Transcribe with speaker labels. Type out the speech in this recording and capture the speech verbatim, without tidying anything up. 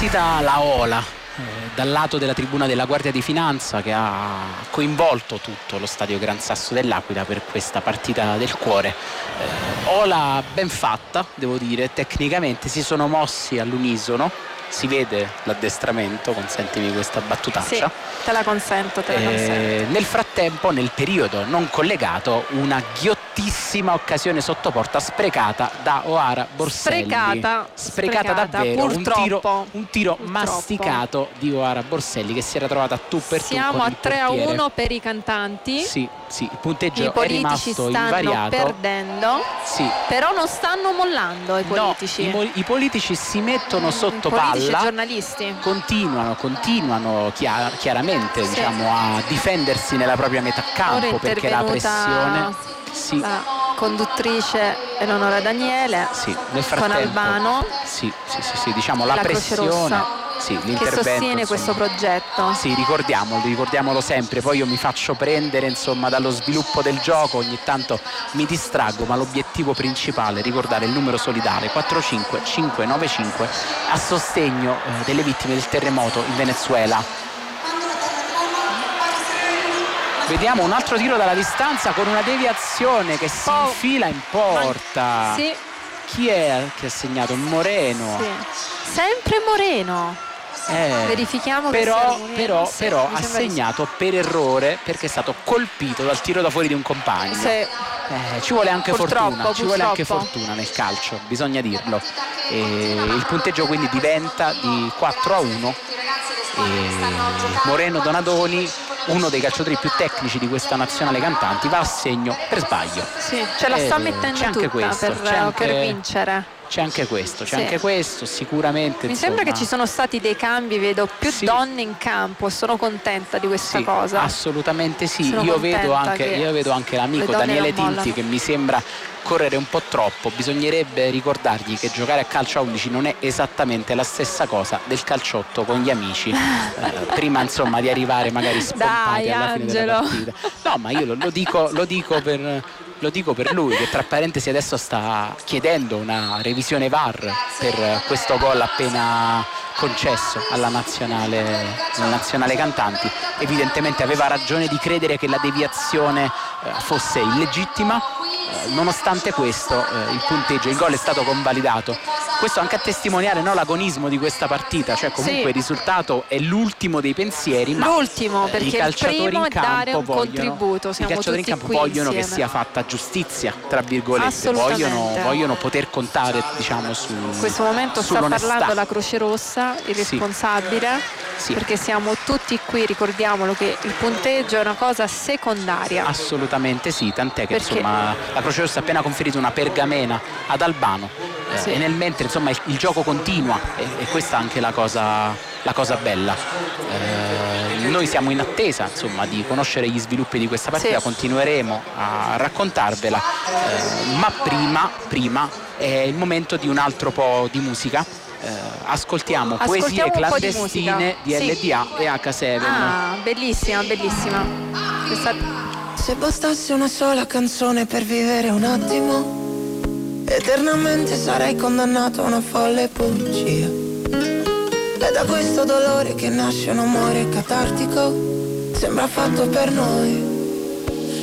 Speaker 1: partita la ola eh, dal lato della tribuna della Guardia di Finanza, che ha coinvolto tutto lo stadio Gran Sasso dell'Aquila per questa partita del cuore. Eh, ola ben fatta, devo dire, tecnicamente si sono mossi all'unisono, si vede l'addestramento, consentimi questa battutaccia.
Speaker 2: Sì, te la consento, te la consento.
Speaker 1: Eh, nel frattempo, nel periodo non collegato, una ghiottissima occasione sotto porta sprecata da Oara Borselli.
Speaker 2: Sprecata,
Speaker 1: sprecata,
Speaker 2: sprecata
Speaker 1: davvero, un tiro, un tiro
Speaker 2: purtroppo.
Speaker 1: masticato di Oara Borselli, che si era trovata tu per tu
Speaker 2: Siamo
Speaker 1: con
Speaker 2: a
Speaker 1: il
Speaker 2: tre a
Speaker 1: portiere.
Speaker 2: uno per i cantanti.
Speaker 1: Sì, sì, il punteggio
Speaker 2: I
Speaker 1: è
Speaker 2: politici
Speaker 1: rimasto
Speaker 2: stanno
Speaker 1: invariato.
Speaker 2: perdendo,
Speaker 1: Sì.
Speaker 2: però non stanno mollando i politici.
Speaker 1: No, i, mo- i politici si mettono sotto
Speaker 2: I politici
Speaker 1: palla,
Speaker 2: e giornalisti
Speaker 1: continuano, continuano chiar- chiaramente
Speaker 2: Sì.
Speaker 1: diciamo, a difendersi nella propria metà campo,
Speaker 2: Ora è
Speaker 1: perché la pressione sì,
Speaker 2: la conduttrice Eleonora Daniele,
Speaker 1: sì, nel
Speaker 2: con
Speaker 1: frattempo
Speaker 2: Albano,
Speaker 1: sì, sì, sì, sì, diciamo la,
Speaker 2: la Croce
Speaker 1: pressione
Speaker 2: Rossa,
Speaker 1: sì,
Speaker 2: che
Speaker 1: l'intervento,
Speaker 2: sostiene
Speaker 1: insomma.
Speaker 2: questo progetto.
Speaker 1: Sì, ricordiamolo, ricordiamolo sempre. Poi io mi faccio prendere insomma dallo sviluppo del gioco, ogni tanto mi distraggo, ma l'obiettivo principale è ricordare il numero solidale quattro cinque cinque nove cinque a sostegno eh, delle vittime del terremoto in Venezuela. Vediamo un altro tiro dalla distanza con una deviazione che si
Speaker 2: Oh,
Speaker 1: infila in porta.
Speaker 2: Ma, sì,
Speaker 1: Chi è che ha segnato? Moreno.
Speaker 2: sì. Sempre Moreno.
Speaker 1: Eh,
Speaker 2: Verifichiamo che
Speaker 1: però,
Speaker 2: sia Moreno.
Speaker 1: però,
Speaker 2: Sì,
Speaker 1: però
Speaker 2: mi
Speaker 1: ha
Speaker 2: sembra di sì.
Speaker 1: segnato per errore, perché è stato colpito dal tiro da fuori di un compagno.
Speaker 2: Sì.
Speaker 1: Eh, ci vuole anche
Speaker 2: Purtroppo,
Speaker 1: fortuna, ci vuole anche
Speaker 2: purtroppo.
Speaker 1: fortuna nel calcio, bisogna dirlo. E il punteggio quindi diventa di quattro a uno. E Moreno Donadoni, uno dei calciatori più tecnici di questa nazionale cantanti, va a segno per sbaglio.
Speaker 2: Sì, ce la sta
Speaker 1: Eh,
Speaker 2: mettendo
Speaker 1: c'è anche
Speaker 2: tutta
Speaker 1: questo,
Speaker 2: per,
Speaker 1: c'è anche-
Speaker 2: per vincere.
Speaker 1: C'è anche questo, c'è
Speaker 2: Sì.
Speaker 1: anche questo, sicuramente.
Speaker 2: Mi sembra che
Speaker 1: insomma,
Speaker 2: ci sono stati dei cambi, vedo più
Speaker 1: Sì.
Speaker 2: donne in campo e sono contenta di questa
Speaker 1: sì,
Speaker 2: cosa.
Speaker 1: assolutamente sì.
Speaker 2: Sono
Speaker 1: Io
Speaker 2: contenta
Speaker 1: vedo, anche,
Speaker 2: che
Speaker 1: io vedo anche
Speaker 2: le
Speaker 1: l'amico
Speaker 2: donne
Speaker 1: Daniele
Speaker 2: non
Speaker 1: Tinti
Speaker 2: mollano.
Speaker 1: che mi sembra correre un po' troppo. Bisognerebbe ricordargli che giocare a calcio a undici non è esattamente la stessa cosa del calciotto con gli amici, eh, prima insomma di arrivare magari spontati
Speaker 2: Dai,
Speaker 1: alla fine della
Speaker 2: Angelo.
Speaker 1: partita. No, ma io lo, lo dico, lo dico per... Lo dico per lui, che tra parentesi adesso sta chiedendo una revisione V A R per questo gol appena concesso alla nazionale, alla nazionale cantanti. Evidentemente aveva ragione di credere che la deviazione eh, fosse illegittima. Eh, nonostante questo eh, il punteggio, il gol è stato convalidato. Questo anche a testimoniare, no, l'agonismo di questa partita, cioè comunque
Speaker 2: Sì.
Speaker 1: il risultato è l'ultimo dei pensieri, ma
Speaker 2: L'ultimo,
Speaker 1: eh,
Speaker 2: perché
Speaker 1: i
Speaker 2: il
Speaker 1: calciatori
Speaker 2: primo
Speaker 1: in
Speaker 2: è dare
Speaker 1: campo
Speaker 2: un
Speaker 1: vogliono,
Speaker 2: contributo,
Speaker 1: i
Speaker 2: siamo
Speaker 1: calciatori in
Speaker 2: tutti
Speaker 1: campo
Speaker 2: qui
Speaker 1: vogliono che
Speaker 2: insieme.
Speaker 1: sia fatta giustizia, tra virgolette,
Speaker 2: Assolutamente.
Speaker 1: vogliono, vogliono poter contare, diciamo, su
Speaker 2: In questo momento sta
Speaker 1: sull'onestà.
Speaker 2: parlando la Croce Rossa, il
Speaker 1: Sì.
Speaker 2: responsabile,
Speaker 1: Sì.
Speaker 2: perché siamo tutti qui, ricordiamolo che il punteggio è una cosa secondaria.
Speaker 1: Assolutamente sì, tant'è che
Speaker 2: Perché-
Speaker 1: insomma la Croce Rossa ha appena conferito una pergamena ad Albano, eh,
Speaker 2: Sì.
Speaker 1: e nel mentre insomma il, il gioco continua, e, e questa è anche la cosa, la cosa bella. Eh, noi siamo in attesa insomma di conoscere gli sviluppi di questa partita,
Speaker 2: Sì.
Speaker 1: continueremo a raccontarvela, eh, ma prima, prima è il momento di un altro po' di musica. Eh, ascoltiamo,
Speaker 2: Ascoltiamo
Speaker 1: Poesie
Speaker 2: un po' di
Speaker 1: clandestine di,
Speaker 2: musica.
Speaker 1: L D A e H sette.
Speaker 2: Ah, bellissima, bellissima. Questa...
Speaker 3: Se bastasse una sola canzone per vivere un attimo, eternamente sarei condannato a una folle bugia. È da questo dolore che nasce un amore catartico, sembra fatto per noi.